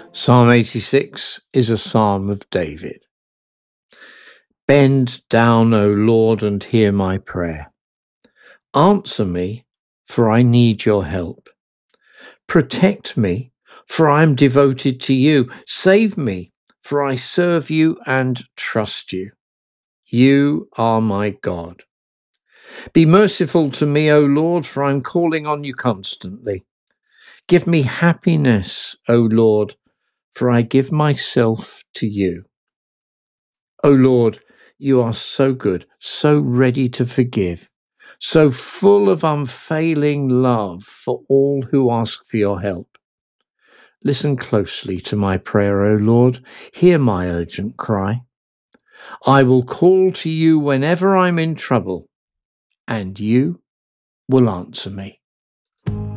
Psalm 86 is a psalm of David. Bend down, O Lord, and hear my prayer. Answer me, for I need your help. Protect me, for I am devoted to you. Save me, for I serve you and trust you. You are my God. Be merciful to me, O Lord, for I am calling on you constantly. Give me happiness, O Lord, for I give myself to you. O Lord, you are so good, so ready to forgive, so full of unfailing love for all who ask for your help. Listen closely to my prayer, O Lord. Hear my urgent cry. I will call to you whenever I'm in trouble, and you will answer me.